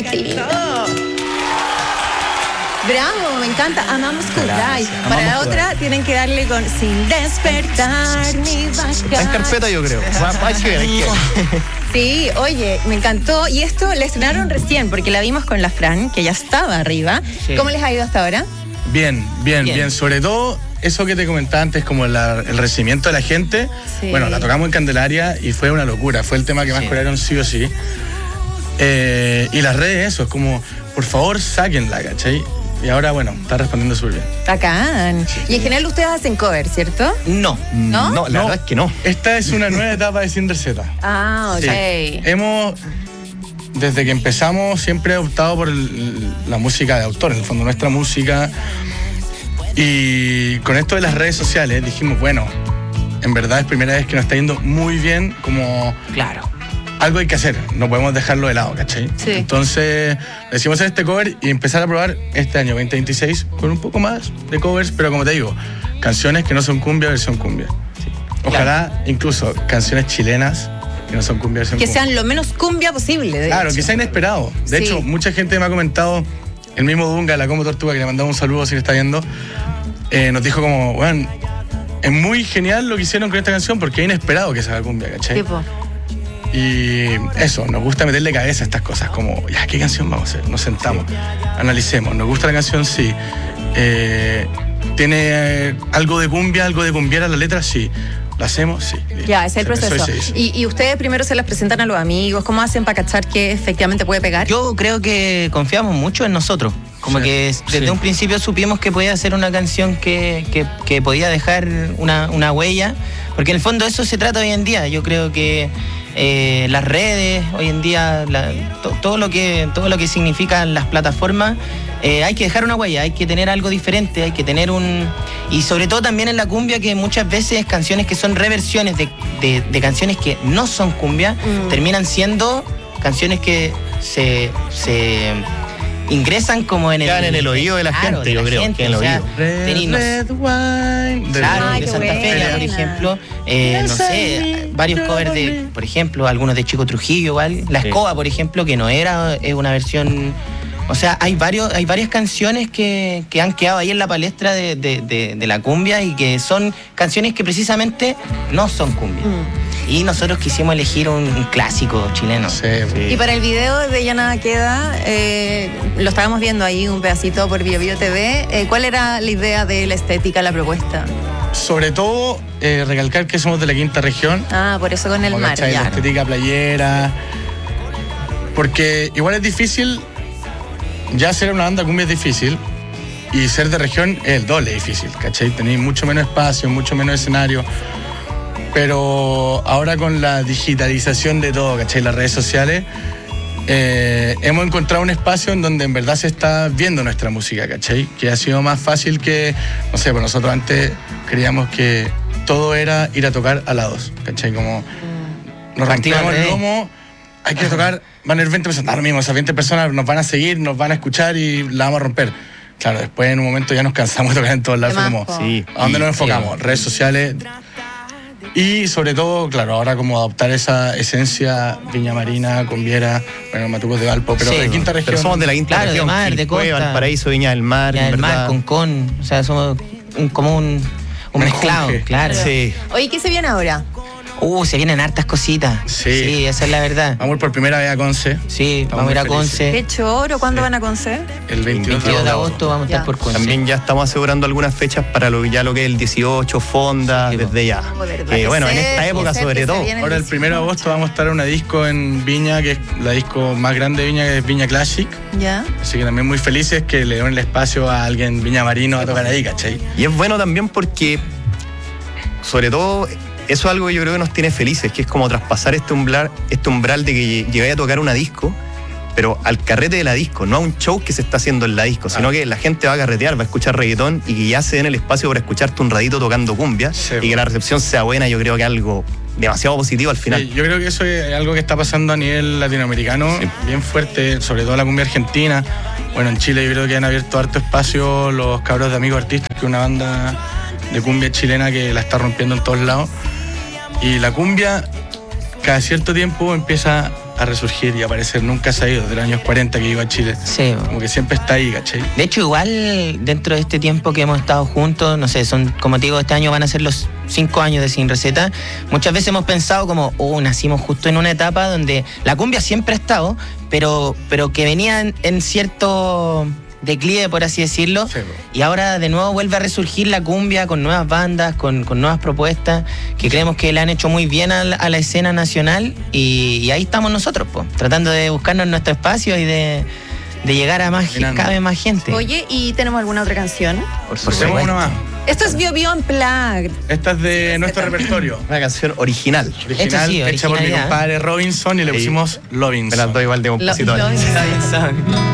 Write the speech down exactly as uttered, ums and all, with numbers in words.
Ay, qué lindo. Bravo, me encanta. Amamos Kudai. Para la otra Kudai. Tienen que darle con Sin despertar ni bajar. Está en carpeta, yo creo. Sí, oye, me encantó. Y esto la estrenaron recién, porque la vimos con la Fran, que ya estaba arriba. Sí. ¿Cómo les ha ido hasta ahora? Bien, bien, bien. bien. Sobre todo eso que te comentaba antes, como la, el recibimiento de la gente. Sí. Bueno, la tocamos en Candelaria y fue una locura. Fue el tema que más sí. corearon sí o sí. Eh, y las redes, eso, es como, por favor, sáquenla, ¿cachai? Y ahora, bueno, está respondiendo súper bien. Bacán. Sí. Y en general ustedes hacen cover, ¿cierto? No. ¿No? No, la no, verdad es que no. Esta es una nueva etapa de Sin Receta. Ah, ok. Sí. Hemos, desde que empezamos, siempre he optado por el, la música de autor, en el fondo, nuestra música. Y con esto de las redes sociales dijimos, bueno, en verdad es primera vez que nos está yendo muy bien, como... Claro. Algo hay que hacer, no podemos dejarlo de lado, ¿cachai? Sí. Entonces decidimos hacer este cover y empezar a probar este año veinte veintiséis con un poco más de covers, pero como te digo, canciones que no son cumbia, versión cumbia. Sí. Ojalá claro. incluso canciones chilenas que no son cumbia, versión que cumbia. Que sean lo menos cumbia posible, de Claro, hecho. que sea inesperado. De sí. hecho, mucha gente me ha comentado, el mismo Dunga, la Como Tortuga, que le mandamos un saludo si le está viendo, eh, nos dijo como, bueno, es muy genial lo que hicieron con esta canción porque es inesperado que se haga cumbia, ¿cachai? Tipo. Y eso, nos gusta meterle cabeza a estas cosas, como, ya, ¿qué canción vamos a hacer? Nos sentamos, sí. analicemos, ¿nos gusta la canción? Sí. Eh, ¿Tiene eh, algo de cumbia, algo de cumbiera la letra? Sí. ¿Lo hacemos? Sí. Ya, ese es el proceso. ¿Y, ¿Y ustedes primero se las presentan a los amigos? ¿Cómo hacen para cachar que efectivamente puede pegar? Yo creo que confiamos mucho en nosotros. Como sí, que desde sí. un principio supimos que podía ser una canción que, que, que podía dejar una, una huella. Porque en el fondo eso se trata hoy en día. Yo creo que eh, las redes, hoy en día, la, to, todo, lo que, todo lo que significan las plataformas, eh, hay que dejar una huella, hay que tener algo diferente, hay que tener un... Y sobre todo también en la cumbia, que muchas veces canciones que son reversiones de, de, de canciones que no son cumbia, mm. terminan siendo canciones que se... se ingresan como en el, en el oído de la claro, gente, de yo la creo, gente, que en el o sea, oído. Red, red wine. Claro, Ay, de Santa buena. Feria, por ejemplo. Eh, no sé, varios covers de, por ejemplo, algunos de Chico Trujillo, igual. La Escoba, sí. por ejemplo, que no era eh, una versión... O sea, hay varios, hay varias canciones que, que han quedado ahí en la palestra de, de, de, de la cumbia y que son canciones que precisamente no son cumbia. Mm. Y nosotros quisimos elegir un, un clásico chileno. Sí, sí. Y para el video de Ya Nada Queda, eh, lo estábamos viendo ahí un pedacito por Bio Bio T V. Eh, ¿Cuál era la idea de la estética, la propuesta? Sobre todo, eh, recalcar que somos de la quinta región. Ah, por eso con el mar, ya. La estética playera. Porque igual es difícil, ya ser una banda cumbia es difícil, y ser de región es el doble difícil, ¿cachai? Tenéis mucho menos espacio, mucho menos escenario. Pero ahora con la digitalización de todo, ¿cachai? Las redes sociales, eh, hemos encontrado un espacio en donde en verdad se está viendo nuestra música, ¿cachai? Que ha sido más fácil que, no sé, pues nosotros antes creíamos que todo era ir a tocar a lados, ¿cachai? Como nos rompemos el lomo, hay que tocar, van a ir veinte personas, no, lo mismo, esas veinte personas nos van a seguir, nos van a escuchar y la vamos a romper. Claro, después en un momento ya nos cansamos de tocar en todos lados, como, sí, ¿a dónde nos enfocamos? Sí. Redes sociales. Y sobre todo, claro, ahora como adoptar esa esencia Viña Marina, Cumbiera, bueno, Matucos de Valpo, pero sí, de quinta región. Pero somos de la quinta claro, región, de mar, de costa. Valparaíso, Viña del Mar. Viña del Mar, Concón, o sea, somos un, como un, un mezclado, claro. Sí. Oye, ¿qué se viene ahora? Uh, se vienen hartas cositas. Sí. Sí, esa es la verdad. Vamos a ir por primera vez a Conce. Sí, Estamos vamos a ir a Conce. ¿Qué choro? ¿Cuándo sí. van a Conce? El veintidós de agosto vamos a estar ya. por Conce. También ya estamos asegurando algunas fechas para lo, ya lo que es el dieciocho, Fonda, sí, desde ya. Oh, que bueno, en esta época ser, sobre todo. Ahora el primero de agosto vamos a estar en una disco en Viña, que es la disco más grande de Viña, que es Viña Classic. Ya. Así que también muy felices que le den el espacio a alguien Viña Marino a tocar ahí, ¿cachai? Y es bueno también porque, sobre todo, eso es algo que yo creo que nos tiene felices, que es como traspasar este umbral, este umbral de que llegáis a tocar una disco, pero al carrete de la disco, no a un show que se está haciendo en la disco, sino ah. que la gente va a carretear, va a escuchar reggaetón y que ya se den el espacio para escucharte un ratito tocando cumbia, sí, y que la recepción sea buena. Yo creo que es algo demasiado positivo al final. Sí, yo creo que eso es algo que está pasando a nivel latinoamericano, sí. bien fuerte, sobre todo la cumbia argentina. Bueno, en Chile yo creo que han abierto harto espacio los cabros de Amigos Artistas, que es una banda de cumbia chilena que la está rompiendo en todos lados. Y la cumbia cada cierto tiempo empieza a a resurgir y aparecer. Nunca se ha ido desde los años cuarenta que llegó a Chile. Sí. Como que siempre está ahí, ¿cachai? De hecho, igual dentro de este tiempo que hemos estado juntos, no sé, son, como te digo, este año van a ser los cinco años de Sin Receta. Muchas veces hemos pensado como, oh, nacimos justo en una etapa donde la cumbia siempre ha estado, pero, pero que venía en, en cierto declive, por así decirlo, Sí. y ahora de nuevo vuelve a resurgir la cumbia con nuevas bandas, con, con nuevas propuestas que creemos que le han hecho muy bien a la, a la escena nacional, y, y ahí estamos nosotros, po, tratando de buscarnos nuestro espacio y de, de llegar a más, Mirando. cada vez más gente. Oye, ¿y tenemos alguna otra canción? Por Hacemos supuesto. una más. Esto es Bio Bio Unplugged. Esta es de nuestro repertorio. Una canción original. Original, Esta sí, hecha por mi originalidad. compadre Robinson y le Sí. pusimos Me Robinson. las doy igual de un Lo- pasito. lo- Robinson.